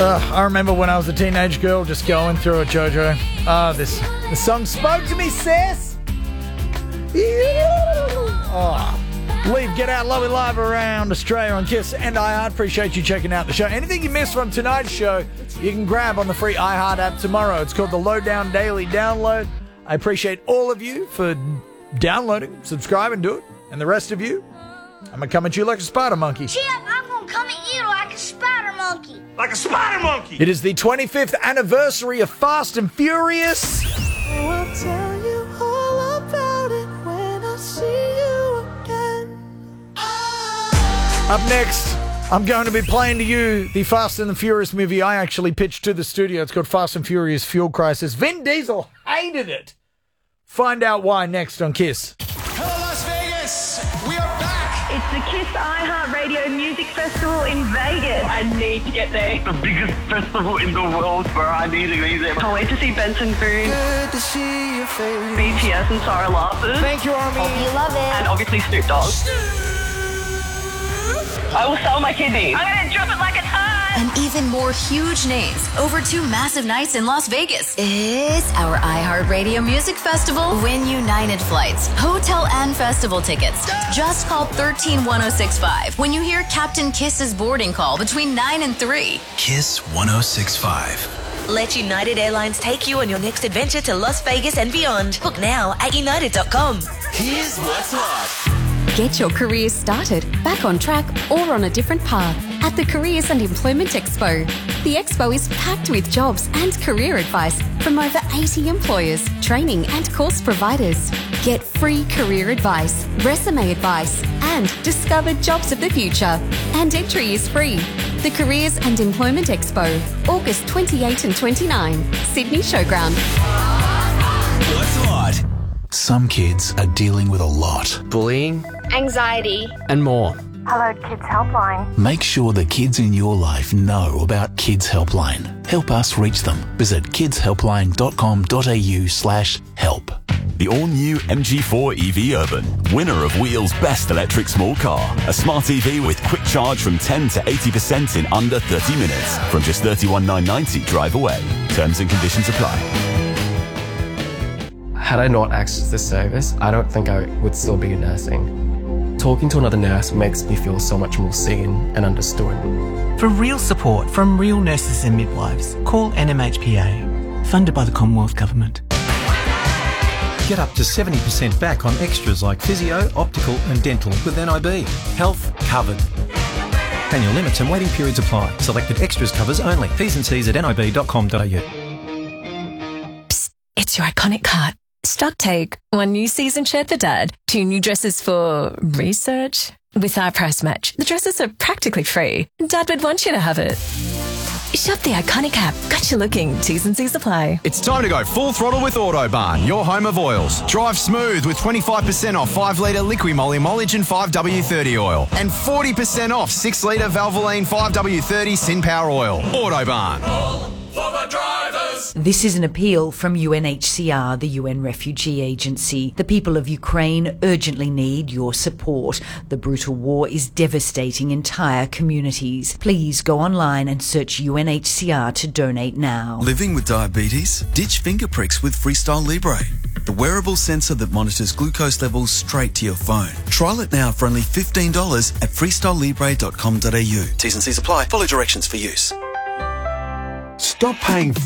I remember when I was a teenage girl just going through it, Jojo. The song spoke to me, sis. Leave Get Out Lowy live around Australia on KISS and iHeart. Appreciate you checking out the show. Anything you missed from tonight's show, you can grab on the free iHeart app tomorrow. It's called the Lowdown Daily Download. I appreciate all of you for downloading, subscribing to it. And the rest of you, I'm going to come at you like a spider monkey. Chip, I'm going to come at you like a spider monkey. Like a spider monkey! It is the 25th anniversary of Fast and Furious. I'll tell you all about it when I see you again. Up next, I'm going to be playing to you the Fast and the Furious movie I actually pitched to the studio. It's called Fast and Furious Fuel Crisis. Vin Diesel hated it. Find out why next on KISS. Hello, Las Vegas! We are back! It's the KISS iHeartRadio Music Festival in Vegas. I need to get there. The biggest festival in the world, bro. I need to be there. Can't wait to see Benson Boone, Good to see your face. BTS and Sarah Larson. Thank you, Army. Hope you love it. And obviously Snoop Dogg. I will sell my kidneys. I'm going to drop it like it's hot. And even more huge names over 2 massive nights in Las Vegas. It's our iHeartRadio Music Festival. Win United flights, hotel and festival tickets. Just call 131065 when you hear Captain Kiss's boarding call between 9 and 3. KISS 1065. Let United Airlines take you on your next adventure to Las Vegas and beyond. Book now at united.com. Here's what's hot. Get your career started, back on track, or on a different path at the Careers and Employment Expo. The expo is packed with jobs and career advice from over 80 employers, training and course providers. Get free career advice, resume advice, and discover jobs of the future. And entry is free. The Careers and Employment Expo, August 28 and 29, Sydney Showground. What's hot? Some kids are dealing with a lot. Bullying, Anxiety. and more. Hello, Kids Helpline. Make sure the kids in your life know about Kids Helpline. Help us reach them. Visit kidshelpline.com.au/help. The all-new MG4 EV Urban, winner of Wheel's Best Electric Small Car. A smart EV with quick charge from 10 to 80% in under 30 minutes. From just $31,990 drive away. Terms and conditions apply. Had I not accessed this service, I don't think I would still be nursing. Talking to another nurse makes me feel so much more seen and understood. For real support from real nurses and midwives, call NMHPA, funded by the Commonwealth Government. Get up to 70% back on extras like physio, optical and dental with NIB. Health covered. Annual limits and waiting periods apply. Selected extras covers only. T's and C's at nib.com.au. Psst, it's your iconic cart. Stock take. 1 new season shirt for Dad. 2 new dresses for research. With our price match, the dresses are practically free. Dad would want you to have it. Shop the iconic app. Got you looking. T's and C's apply. It's time to go full throttle with Autobahn, your home of oils. Drive smooth with 25% off 5-litre Liqui-Moly Molygen 5W30 oil and 40% off 6-litre Valvoline 5W30 Synpower oil. Autobahn. For the drivers! This is an appeal from UNHCR, the UN Refugee Agency. The people of Ukraine urgently need your support. The brutal war is devastating entire communities. Please go online and search UNHCR to donate now. Living with diabetes? Ditch finger pricks with Freestyle Libre, the wearable sensor that monitors glucose levels straight to your phone. Trial it now for only $15 at freestylelibre.com.au. T's and C's apply. Follow directions for use. Stop paying